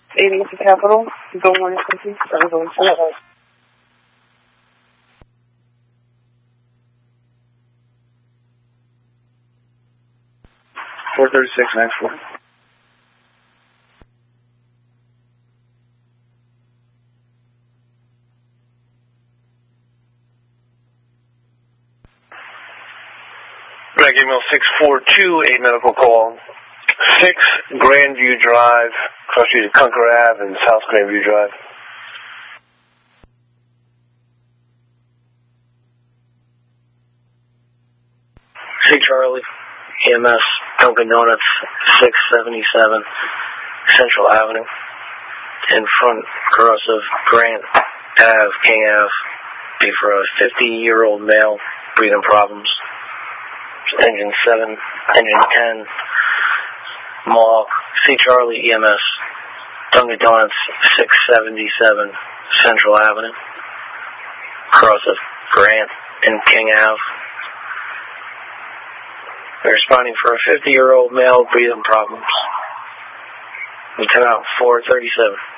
80 to Capitol, Zone 120, Zone 7. 436, 94. Back email 642, a medical call. 6 Grandview Drive, cross street of Conquer Ave and South Grandview Drive. C. Charlie, EMS, Dunkin' Donuts, 677 Central Avenue, in front cross of Grant Ave, King Ave, be for a 50-year-old male, breathing problems. Engine 7, engine 10, Mohawk, C. Charlie, EMS, Dunkin' Donuts, 677 Central Avenue, cross of Grant and King Ave. They're responding for a 50-year-old male, breathing problems. Lieutenant 437.